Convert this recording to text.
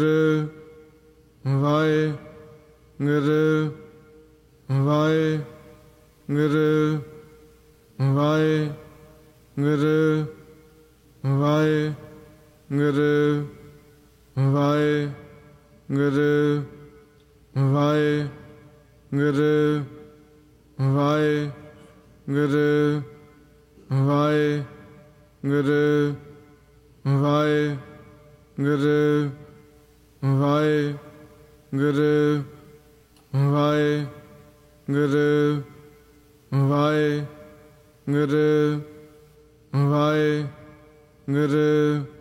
Waheguru Waheguru Waheguru Waheguru Waheguru Waheguru Waheguru Waheguru Waheguru Waheguru Waheguru Waheguru Waheguru